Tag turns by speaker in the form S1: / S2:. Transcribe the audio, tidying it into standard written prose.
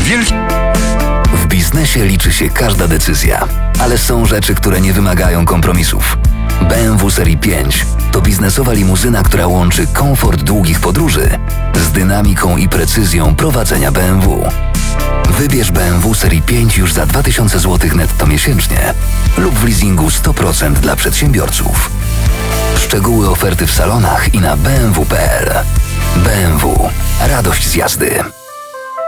S1: W biznesie liczy się każda decyzja, ale są rzeczy, które nie wymagają kompromisów. BMW Serii 5 to biznesowa limuzyna, która łączy komfort długich podróży z dynamiką i precyzją prowadzenia BMW. Wybierz BMW Serii 5 już za 2000 zł netto miesięcznie lub w leasingu 100% dla przedsiębiorców. Szczegóły oferty w salonach i na bmw.pl. BMW. Radość z jazdy.